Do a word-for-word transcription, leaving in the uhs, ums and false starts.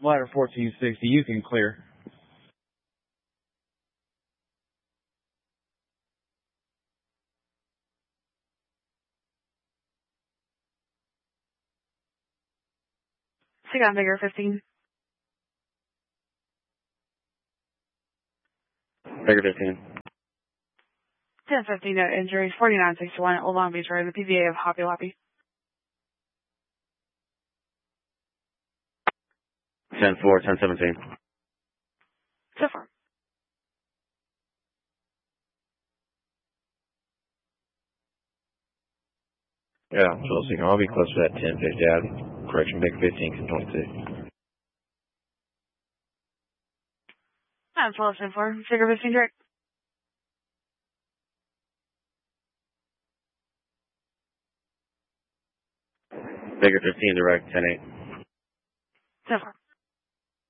Ladder fourteen sixty, you can clear. Take on Bigger fifteen. Bigger fifteen. ten fifteen, no injuries, forty-nine sixty-one, Old Long Beach Road, the P V A of Hoppy Loppy. ten four, ten seventeen. So far. Yeah, so I'll be close to that ten fifty out. Correction, Big fifteen, twenty-two. That's twelve ten four. Figure fifteen direct. Bigger fifteen direct, ten eight. So far.